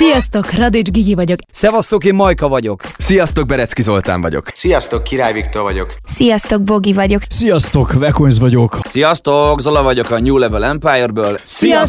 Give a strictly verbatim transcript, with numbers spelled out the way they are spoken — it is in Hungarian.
Sziasztok, Radics Gigi vagyok. Szevasztok, én Majka vagyok. Sziasztok, Berecki Zoltán vagyok. Sziasztok, Király Viktor vagyok. Sziasztok, Bogi vagyok. Sziasztok, Vekonyz vagyok. Sziasztok, Zola vagyok a New Level Empire-ből. Sziasztok!